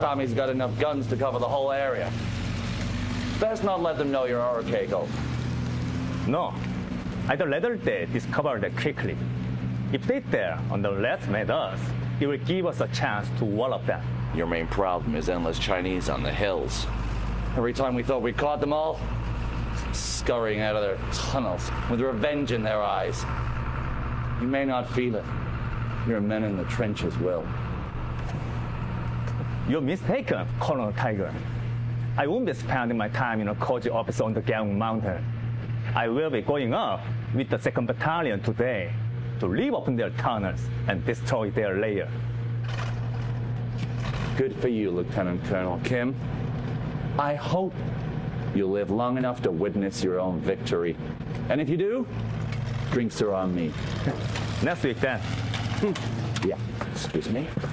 Tommy's got enough guns to cover the whole area. Best not let them know you're our Keiko. No, I'd rather they discover that quickly. If they dare underestimate us, it will give us a chance to wallop them. Your main problem is endless Chinese on the hills. Every time we thought we caught them all, scurrying out of their tunnels with revenge in their eyes. You may not feel it. Your men in the trenches will. You're mistaken, Colonel Tiger. I won't be spending my time in a cozy office on the Gyeong Mountain. I will be going up with the 2nd Battalion today to live open their tunnels and destroy their lair. Good for you, Lieutenant Colonel Kim. I hope you live long enough to witness your own victory. And if you do, drinks are on me. Next week then. Yeah, excuse me.